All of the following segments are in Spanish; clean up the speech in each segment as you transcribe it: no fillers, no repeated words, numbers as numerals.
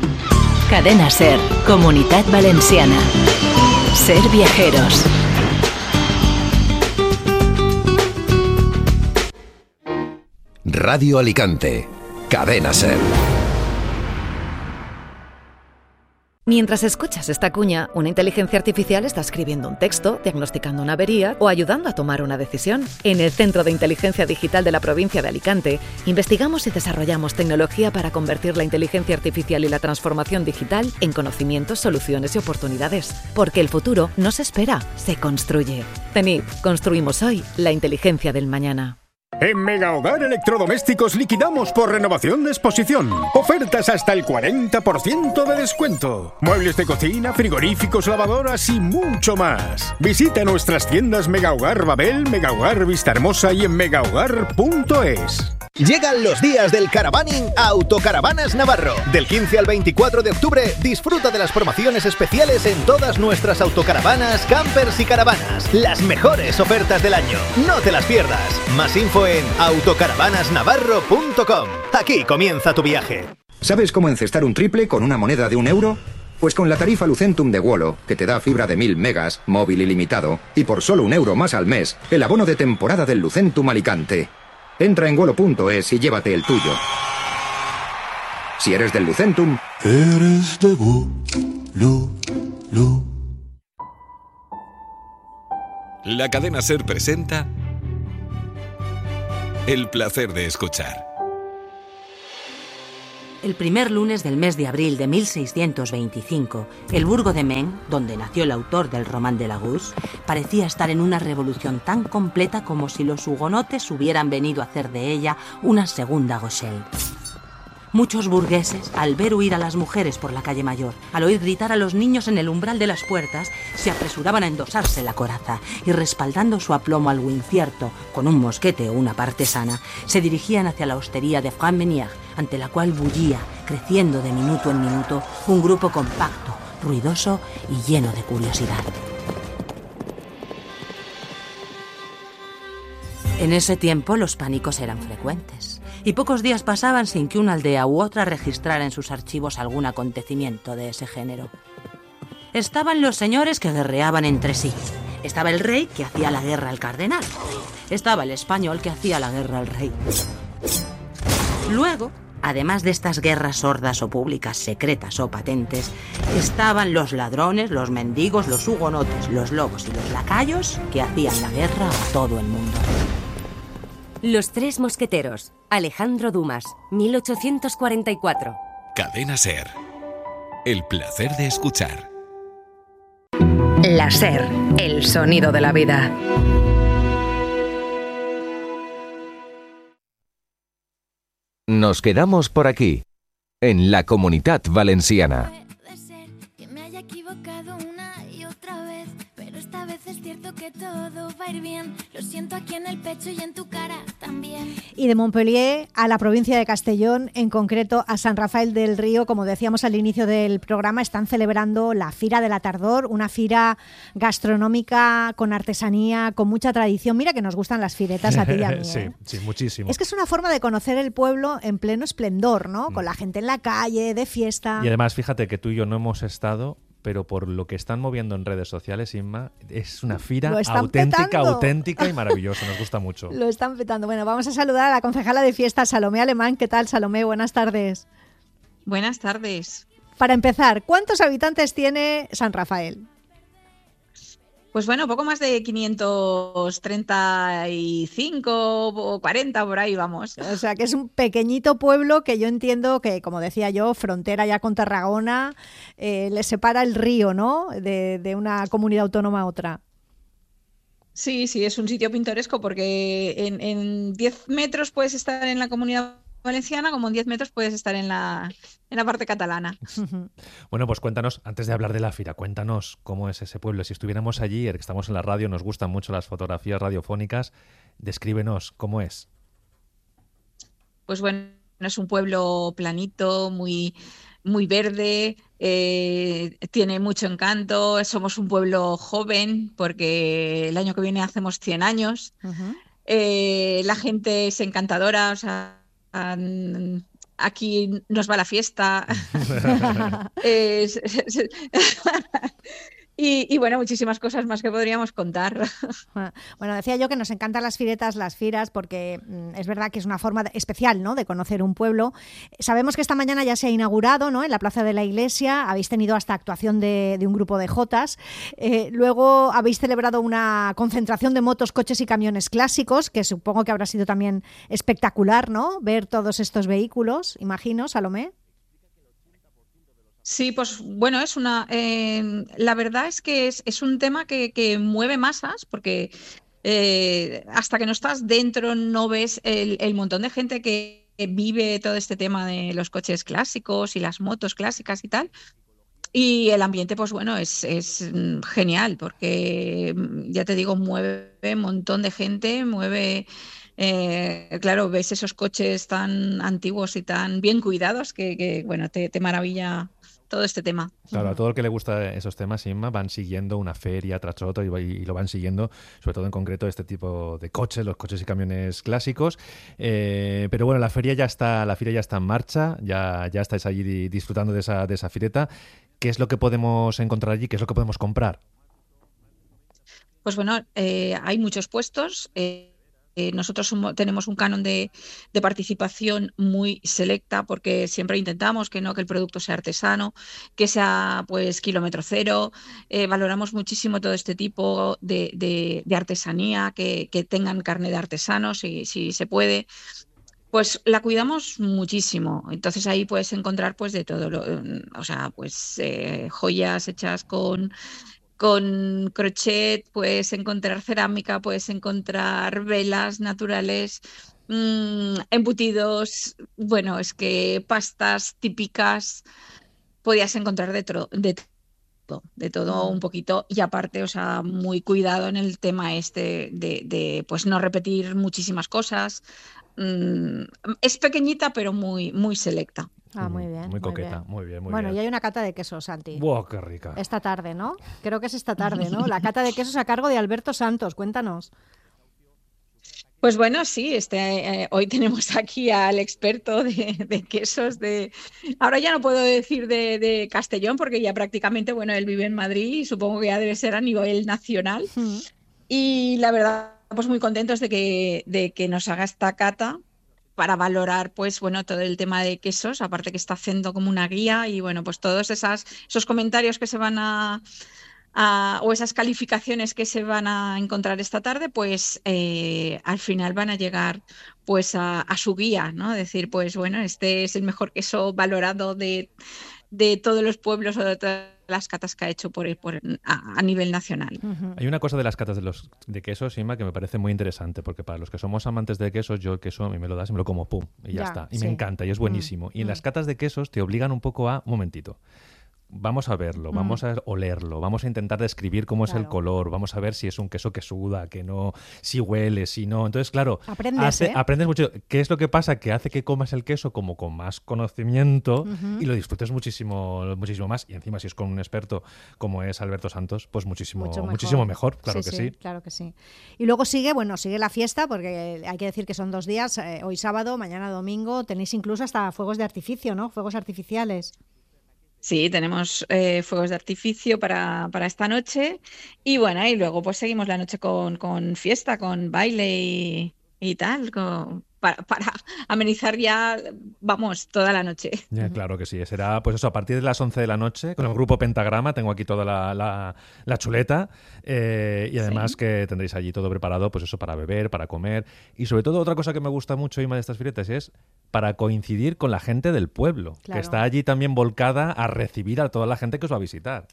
Cadena SER, Comunitat Valenciana. Ser viajeros. Radio Alicante. Cadena SER. Mientras escuchas esta cuña, una inteligencia artificial está escribiendo un texto, diagnosticando una avería o ayudando a tomar una decisión. En el Centro de Inteligencia Digital de la provincia de Alicante, investigamos y desarrollamos tecnología para convertir la inteligencia artificial y la transformación digital en conocimientos, soluciones y oportunidades. Porque el futuro no se espera, se construye. Tenid, construimos hoy la inteligencia del mañana. En Mega Hogar Electrodomésticos liquidamos por renovación de exposición. Ofertas hasta el 40% de descuento. Muebles de cocina, frigoríficos, lavadoras y mucho más. Visita nuestras tiendas Mega Hogar Babel, Mega Hogar Vistahermosa y en megahogar.es. Llegan los días del caravaning a Autocaravanas Navarro. Del 15 al 24 de octubre, disfruta de las promociones especiales en todas nuestras autocaravanas, campers y caravanas. Las mejores ofertas del año. No te las pierdas. Más info en autocaravanasnavarro.com. Aquí comienza tu viaje. ¿Sabes cómo encestar un triple con una moneda de €1? Pues con la tarifa Lucentum de Wolo, que te da fibra de 1000 megas, móvil ilimitado, y por solo €1 más al mes, el abono de temporada del Lucentum Alicante. Entra en wolo.es y llévate el tuyo. Si eres del Lucentum, eres de Wolo. La cadena SER presenta El placer de escuchar. El primer lunes del mes de abril de 1625, el burgo de Maine, donde nació el autor del Román de Laguz, parecía estar en una revolución tan completa como si los hugonotes hubieran venido a hacer de ella una segunda Rochelle. Muchos burgueses, al ver huir a las mujeres por la calle Mayor, al oír gritar a los niños en el umbral de las puertas, se apresuraban a endosarse la coraza y, respaldando su aplomo algo incierto con un mosquete o una partesana, se dirigían hacia la hostería de Franc Menier, ante la cual bullía, creciendo de minuto en minuto, un grupo compacto, ruidoso y lleno de curiosidad. En ese tiempo los pánicos eran frecuentes, y pocos días pasaban sin que una aldea u otra registrara en sus archivos algún acontecimiento de ese género. Estaban los señores que guerreaban entre sí. Estaba el rey que hacía la guerra al cardenal. Estaba el español que hacía la guerra al rey. Luego, además de estas guerras sordas o públicas, secretas o patentes, estaban los ladrones, los mendigos, los hugonotes, los lobos y los lacayos que hacían la guerra a todo el mundo. Los tres mosqueteros. Alejandro Dumas, 1844. Cadena SER. El placer de escuchar. La SER, el sonido de la vida. Nos quedamos por aquí, en la Comunitat Valenciana. Puede ser que me haya equivocado una y otra vez, pero esta vez es cierto que todo va a ir bien. Lo siento aquí en el pecho y en tu cara también. Y de Montpellier a la provincia de Castellón, en concreto a San Rafael del Río, como decíamos al inicio del programa, están celebrando la Fira de la Tardor, una fira gastronómica con artesanía, con mucha tradición. Mira que nos gustan las firetas a ti y a mí. Sí, muchísimo. Es que es una forma de conocer el pueblo en pleno esplendor, ¿no? Con la gente en la calle, de fiesta. Y además, fíjate que tú y yo no hemos estado, pero por lo que están moviendo en redes sociales, Inma, es una fira auténtica y maravillosa. Nos gusta mucho. Lo están petando. Bueno, vamos a saludar a la concejala de fiesta, Salomé Alemán. ¿Qué tal, Salomé? Buenas tardes. Buenas tardes. Para empezar, ¿cuántos habitantes tiene San Rafael? Pues bueno, poco más de 535 o 40, por ahí vamos. O sea, que es un pequeñito pueblo que yo entiendo que, como decía yo, frontera ya con Tarragona, le separa el río, ¿no?, de una comunidad autónoma a otra. Sí, es un sitio pintoresco porque en 10 metros puedes estar en la Comunidad Valenciana, como en 10 metros puedes estar en la parte catalana. Bueno, pues cuéntanos, antes de hablar de la fira, cuéntanos cómo es ese pueblo. Si estuviéramos allí, que estamos en la radio, nos gustan mucho las fotografías radiofónicas, descríbenos cómo es. Pues bueno, es un pueblo planito, muy verde, tiene mucho encanto. Somos un pueblo joven porque el año que viene hacemos 100 años. La gente es encantadora, o sea, aquí nos va la fiesta. Y bueno, muchísimas cosas más que podríamos contar. Bueno, decía yo que nos encantan las firetas, las firas, porque es verdad que es una forma especial, ¿no?, de conocer un pueblo. Sabemos que esta mañana ya se ha inaugurado, ¿no?, en la Plaza de la Iglesia. Habéis tenido hasta actuación de un grupo de jotas. Luego habéis celebrado una concentración de motos, coches y camiones clásicos, que supongo que habrá sido también espectacular, ¿no?, ver todos estos vehículos, imagino, Salomé. Sí, pues bueno, la verdad es que es un tema que mueve masas, porque hasta que no estás dentro no ves el montón de gente que vive todo este tema de los coches clásicos y las motos clásicas y tal. Y el ambiente, pues bueno, es genial, porque ya te digo, mueve un montón de gente, claro, ves esos coches tan antiguos y tan bien cuidados que bueno, te maravilla todo este tema. Claro, a todo el que le gusta esos temas, Inma, van siguiendo una feria tras otra y lo van siguiendo, sobre todo en concreto este tipo de coches, los coches y camiones clásicos. Pero bueno, la feria ya está en marcha, ya estáis allí disfrutando de esa fireta. ¿Qué es lo que podemos encontrar allí? ¿Qué es lo que podemos comprar? Pues bueno, hay muchos puestos. Nosotros tenemos un canon de participación muy selecta, porque siempre intentamos que el producto sea artesano, que sea pues kilómetro cero. Valoramos muchísimo todo este tipo de artesanía, que tengan carne de artesanos, si se puede. Pues la cuidamos muchísimo. Entonces ahí puedes encontrar pues de todo, o sea, pues joyas hechas con crochet, puedes encontrar cerámica, puedes encontrar velas naturales, embutidos, bueno, es que pastas típicas, podías encontrar de todo un poquito, y aparte, o sea, muy cuidado en el tema de pues no repetir muchísimas cosas. Es pequeñita pero muy, muy selecta. Muy bien. Muy coqueta, muy bien. Bueno, y hay una cata de quesos, Santi. ¡Buah, qué rica! Esta tarde, ¿no? Creo que es esta tarde, ¿no? La cata de quesos a cargo de Alberto Santos. Cuéntanos. Pues bueno, sí, hoy tenemos aquí al experto de quesos ahora ya no puedo decir de Castellón, porque ya prácticamente, bueno, él vive en Madrid y supongo que ya debe ser a nivel nacional. Y la verdad, pues muy contentos de que nos haga esta cata para valorar, pues bueno, todo el tema de quesos, aparte que está haciendo como una guía, y bueno, pues todos esos comentarios que se van o esas calificaciones que se van a encontrar esta tarde, pues al final van a llegar pues a su guía, ¿no? Decir, pues bueno, este es el mejor queso valorado de todos los pueblos o de todas las catas que ha hecho a nivel nacional. Hay una cosa de las catas de quesos, Inma, que me parece muy interesante, porque para los que somos amantes de quesos, yo el queso a mí me lo das y me lo como, pum, y ya está. Y me encanta, y es buenísimo. Y en las catas de quesos te obligan un poco un momentito. Vamos a verlo, vamos a olerlo, vamos a intentar describir cómo es el color, vamos a ver si es un queso que suda, que no, si huele, si no. Entonces, claro, aprendes mucho. ¿Qué es lo que pasa? Que hace que comas el queso como con más conocimiento y lo disfrutes muchísimo más. Y encima, si es con un experto como es Alberto Santos, pues muchísimo mejor, claro que sí. Claro que sí. Y luego sigue la fiesta, porque hay que decir que son 2 días, hoy sábado, mañana domingo, tenéis incluso hasta fuegos de artificio, ¿no? Fuegos artificiales. Sí, tenemos fuegos de artificio para esta noche, y bueno, y luego pues seguimos la noche con fiesta, con baile y tal, para amenizar ya, vamos, toda la noche. Ya, claro que sí, será pues eso, a partir de las 11 de la noche, con el grupo Pentagrama. Tengo aquí toda la chuleta, y además que tendréis allí todo preparado, pues eso, para beber, para comer, y sobre todo otra cosa que me gusta mucho, Inma, de estas firetas es para coincidir con la gente del pueblo, que está allí también volcada a recibir a toda la gente que os va a visitar.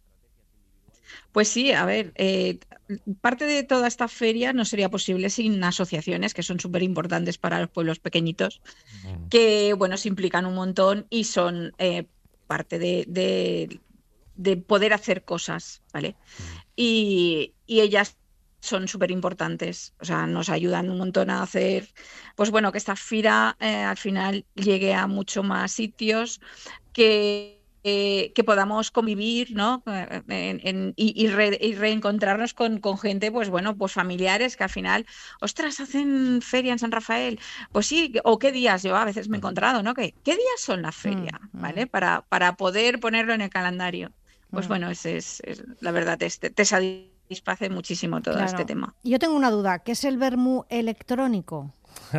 Pues sí, a ver, parte de toda esta feria no sería posible sin asociaciones, que son súper importantes para los pueblos pequeñitos, que bueno, se implican un montón y son parte de poder hacer cosas, ¿vale? Y ellas son súper importantes, o sea, nos ayudan un montón a hacer, pues bueno, que esta fira al final llegue a mucho más sitios, que podamos convivir, ¿no? Y reencontrarnos con gente, pues bueno, pues familiares que al final, ostras, hacen feria en San Rafael. Pues sí, o qué días, yo a veces me he encontrado, ¿no? ¿Qué días son la feria? ¿Vale? Para poder ponerlo en el calendario. Pues bueno, es la verdad, te satisface muchísimo todo este tema. Yo tengo una duda, ¿qué es el vermú electrónico?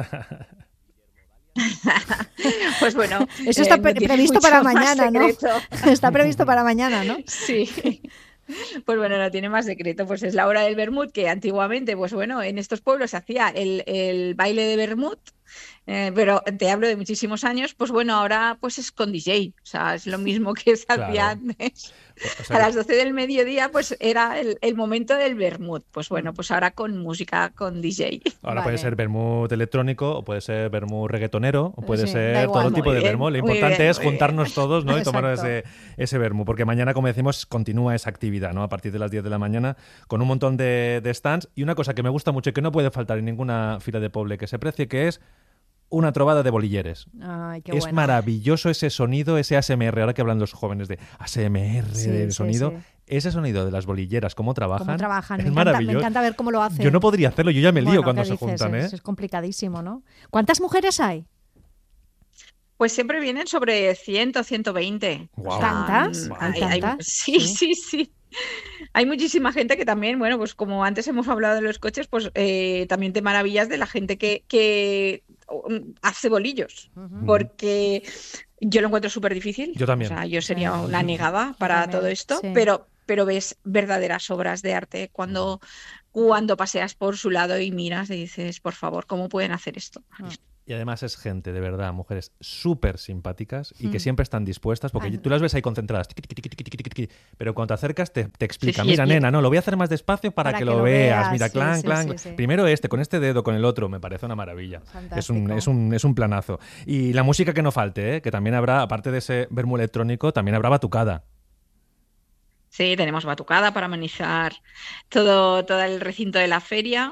Pues bueno, eso está previsto para mañana, ¿no? Está previsto para mañana, ¿no? Sí. Pues bueno, no tiene más secreto, pues es la hora del vermut, que antiguamente, pues bueno, en estos pueblos se hacía el baile de vermut, pero te hablo de muchísimos años, pues bueno, ahora pues es con DJ, o sea, es lo mismo que se hacía antes. O sea, a las 12 del mediodía pues era el momento del vermut, pues bueno, pues ahora con música, con DJ. Ahora puede ser vermut electrónico, o puede ser vermut reggaetonero, o puede ser todo tipo de vermut. Lo importante es juntarnos todos, ¿no? Y tomar ese vermut, porque mañana, como decimos, continúa esa actividad, ¿no? A partir de las 10 de la mañana, con un montón de stands, y una cosa que me gusta mucho y que no puede faltar en ninguna fira de poble que se precie, que es una trobada de bolilleres. Ay, qué es bueno. Maravilloso ese sonido, ese ASMR, ahora que hablan los jóvenes de ASMR, del sonido, ese sonido de las bolilleras, cómo trabajan, es maravilloso. Me encanta ver cómo lo hacen. Yo no podría hacerlo, yo ya me lío cuando se juntan. Es complicadísimo, ¿no? ¿Cuántas mujeres hay? Pues siempre vienen sobre 100 o 120. Wow. ¿Tantas? Sí. Hay muchísima gente que también, bueno, pues como antes hemos hablado de los coches, pues también te maravillas de la gente que hace bolillos, porque yo lo encuentro súper difícil. Yo también. O sea, yo sería una negada para todo esto, pero ves verdaderas obras de arte cuando paseas por su lado y miras y dices, por favor, ¿cómo pueden hacer esto? Y además es gente, de verdad, mujeres súper simpáticas y que siempre están dispuestas, porque tú las ves ahí concentradas, pero cuando te acercas te explican, mira, nena, no, lo voy a hacer más despacio para que lo veas, mira, clan. Primero con este dedo, con el otro, me parece una maravilla. Es un planazo. Y la música que no falte, que también habrá, aparte de ese vermú electrónico, también habrá batucada. Sí, tenemos batucada para amenizar todo el recinto de la feria.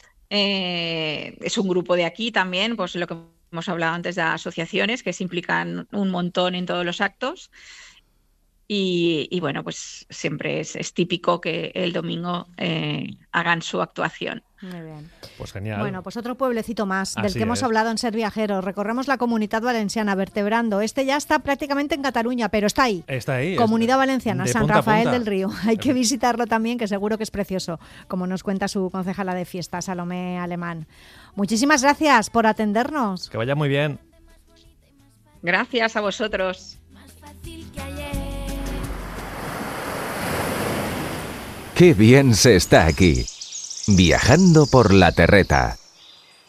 Es un grupo de aquí también, pues lo que hemos hablado antes de asociaciones que se implican un montón en todos los actos. Y bueno, pues siempre es típico que el domingo hagan su actuación. Muy bien. Pues genial. Bueno, pues otro pueblecito más del Así que hemos hablado en Ser Viajeros. Recorremos la Comunitat Valenciana vertebrando. Este ya está prácticamente en Cataluña, pero está ahí. Está ahí. Comunidad Valenciana, de San punta a Rafael punta. del Río. Hay que visitarlo también, que seguro que es precioso, como nos cuenta su concejala de fiesta, Salomé Alemán. Muchísimas gracias por atendernos. Que vaya muy bien. Gracias a vosotros. Qué bien se está aquí, viajando por la terreta.